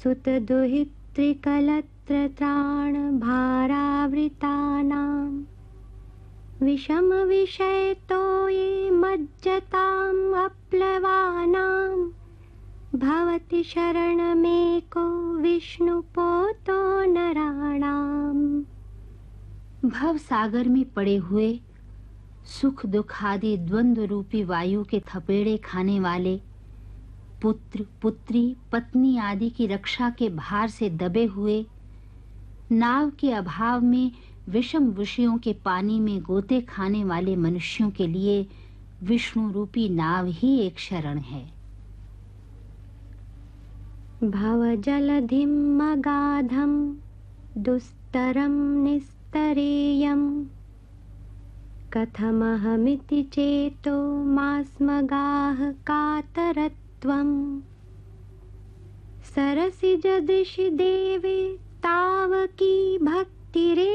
सुतदुहितृकलत्रत्राणभारावृतानां विषमविषयतो ये मज्जताम् अप्लवानां भवति शरणमेको विष्णुपोतो नराणाम्। भव सागर में पड़े हुए सुख दुख आदि द्वंद्व रूपी वायु के थपेड़े खाने वाले, पुत्र पुत्री पत्नी आदि की रक्षा के भार से दबे हुए, नाव के अभाव में विषम विषयों के पानी में गोते खाने वाले मनुष्यों के लिए विष्णु रूपी नाव ही एक शरण है। भवजलधिं अगाधं दुस्तरं निस्तरेयं कथमहमिति चेतो मास्मगाः कातरत्वम्। सरसिजदृशि देवे तावकी भक्तिरे